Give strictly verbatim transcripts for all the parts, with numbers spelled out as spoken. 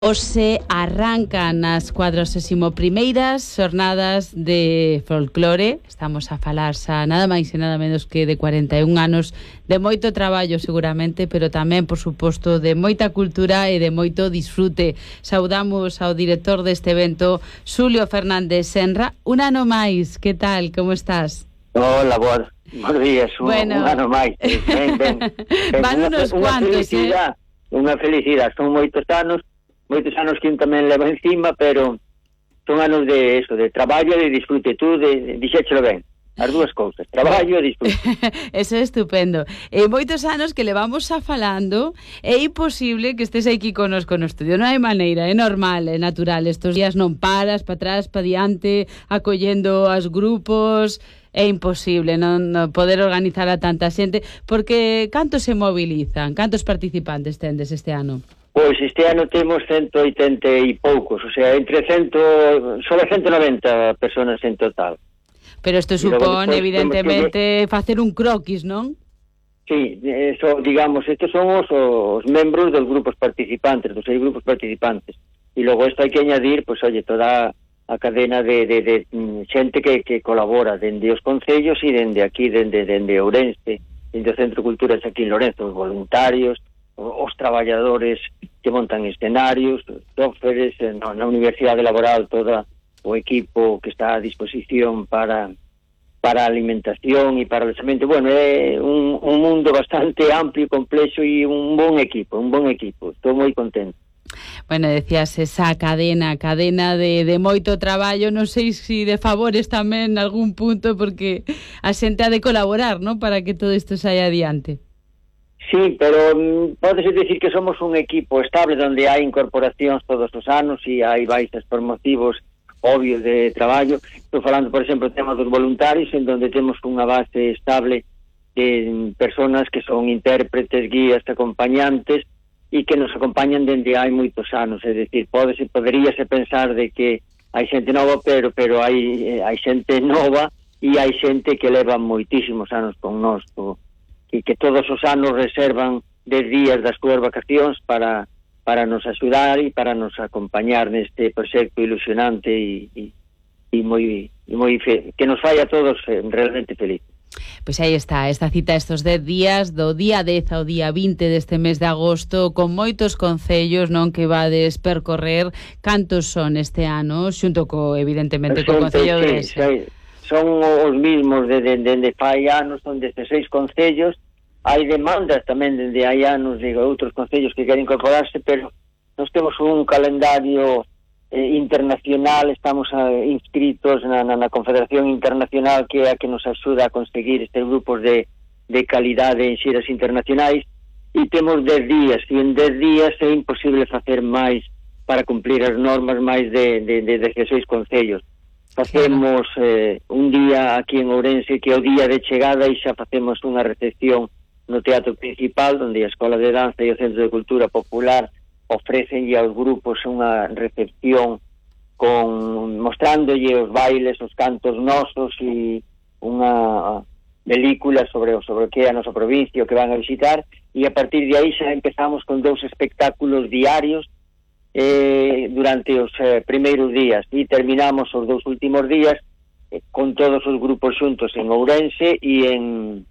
Hoxe arrancan as cuadragésimo primeiras xornadas de folclore. Estamos a falar xa nada máis e nada menos que de cuarenta e un anos de moito traballo seguramente, pero tamén, por suposto, de moita cultura e de moito disfrute. Saudamos ao director deste evento, Xulio Fernández Senra. Un ano máis, que tal? Como estás? Hola, boas, bons días, un, bueno. un ano máis. Ben, ben, ben. Van unha, unos unha cuantos, felicidade, eh? Unha felicidade, son moitos anos, moitos anos que un tamén leva encima, pero son anos de eso, de traballo e de disfrute. Tú de, dixéchelo ben, as dúas cousas, traballo e disfrute. Eso é estupendo. E moitos anos que levamos a falando, é imposible que estés aquí conosco no estudio, non hai maneira, é normal, é natural. Estos días non paras, pa atrás, pa diante, acollendo as grupos, é imposible non, non poder organizar a tanta xente, porque cantos se mobilizan, cantos participantes tendes este ano? Pois este ano temos ciento oitenta e poucos, o sea, entre cento, só ciento noventa personas en total. Pero isto supón, evidentemente, que... facer un croquis, non? Sí, eso, digamos, estos son os, os membros dos grupos participantes, dos seis grupos participantes. E logo isto hai que añadir, pois, oye, toda a cadena de, de, de xente que, que colabora dende os concellos e dende aquí, dende, dende Ourense, dende o Centro de Culturas aquí en Lorenzo, os voluntarios, os traballadores que montan escenarios, os tóferes, na, na Universidade Laboral, todo o equipo que está a disposición para para a alimentación e para o alexamento. Bueno, é un, un mundo bastante amplio e complexo e un bon equipo, un bon equipo. Estou moi contento. Bueno, decías esa cadena, cadena de, de moito traballo, non sei se de favores tamén en algún punto, porque a xente ha de colaborar, ¿no?, para que todo isto saia adiante. Sí, pero um, pódese decir que somos un equipo estable onde hai incorporacións todos os anos e hai baixas por motivos obvios de traballo. Estou falando, por exemplo, do tema dos voluntarios, en donde temos unha base estable de personas que son intérpretes, guías, acompañantes e que nos acompañan dende hai moitos anos. É dicir, pódese, poderíase pensar de que hai xente nova, pero pero hai, hai xente nova e hai xente que leva moitísimos anos con nós, e que todos os anos reservan dez días das súas vacacións para para nos axudar e para nos acompañar neste proxecto ilusionante e, e, e moi, e moi fe, que nos fai a todos realmente feliz. Pois aí está, esta cita estos dez días, do día dez ao día vinte deste mes de agosto, con moitos concellos, non, que vades percorrer. Cantos son este ano, xunto co, evidentemente, co Concello de Ourense? Sí, son os mismos de, de, de, de fai anos, son dezasseis concellos. Hai demandas tamén dende hai anos de outros concellos que queren incorporarse, pero nós temos un calendario eh, internacional, estamos eh, inscritos na, na, na Confederación Internacional, que é a que nos axuda a conseguir estes grupos de, de calidade en xiras internacionais, e temos dez días, e en dez días é imposible facer máis para cumplir as normas máis de, de, de dezasseis concellos. Facemos eh, un día aquí en Ourense, que é o día de chegada, e xa facemos unha recepción no Teatro Principal, onde a Escola de Danza e o Centro de Cultura Popular ofrecen aos grupos unha recepción con mostrándolle os bailes, os cantos nosos e unha película sobre, sobre o que é a nosa provincia, o que van a visitar, e a partir de aí xa empezamos con dous espectáculos diarios eh, durante os eh, primeiros días, e terminamos os dous últimos días eh, con todos os grupos xuntos en Ourense e en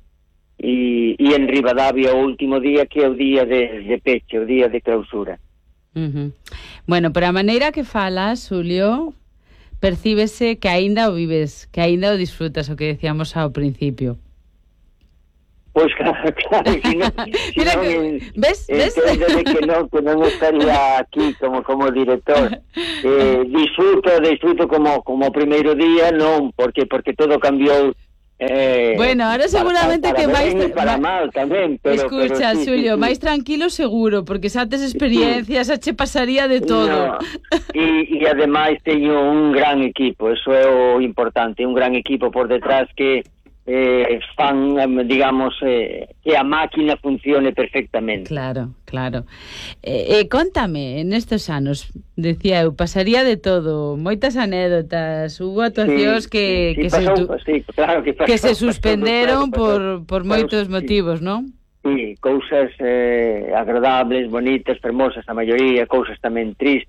e, e en Ribadavia o último día, que é o día de, de peche, o día de clausura. Uh-huh. Bueno, por a maneira que falas, Xulio, percíbese que aínda o vives, que aínda o disfrutas, o que decíamos ao principio. Pois claro, claro, si non, si Mira non, que, ves, ves? Entende que non, que non estaría aquí como como director. Eh, disfruto, disfruto como como o primeiro día, non, porque porque todo cambiou. Eh, bueno, ahora seguramente para, para que máis ben, para mal tamén, pero escucha, pero, sí, Xulio, sí, sí. máis tranquilo seguro, porque xa tes experiencias, xa che pasaría de todo. No. E, e ademais teño un gran equipo, eso é o importante, un gran equipo por detrás que eh, fan, digamos, eh, que a máquina funcione perfectamente. Claro, claro. Eh, eh, contame, nestes anos, decía eu, pasaría de todo, moitas anécdotas, hubo actuacións sí, que, sí, que, pasou, se, tu, sí, claro, que, pasou, que se suspenderon pasou, claro, por, por moitos sí. motivos, non? Sí, cousas eh, agradables, bonitas, fermosas, a maioría, cousas tamén tristes,